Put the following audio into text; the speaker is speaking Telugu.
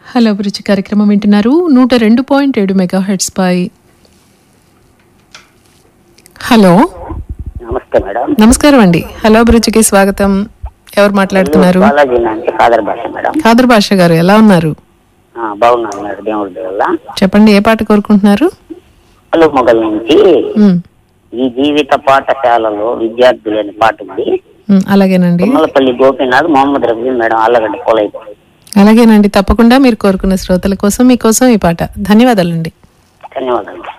హలో అభిరుచి కార్యక్రమం వింటున్నారు 102.7 మెగాహెర్ట్జ్ పై. హలో, నమస్తే మేడం. నమస్కారం అండి. హలో అభిరుచికి స్వాగతం. ఎవరు మాట్లాడుతున్నారు? ఖాదర్ భాష గారు, ఎలా ఉన్నారు? బాగున్నాను మేడం, దేవుడి దయ వల్ల. చెప్పండి, ఏ పాట కోరుకుంటున్నారు? హలో మొగల్ నుంచి ఈ జీవిత పాఠశాలలో విద్యార్థులు అనే పాట ఉంది. అలాగేనండి. తుమ్మలపల్లి గోపీనాథ్, మొహమ్మద్ రఫీ మేడం, ఆళ్ళగడ్డ పోలైపు. అలాగేనండి, తప్పకుండా మీరు కోరుకున్న శ్రోతల కోసం మీకోసం ఈ పాట. ధన్యవాదాలండి. ధన్యవాదాలు.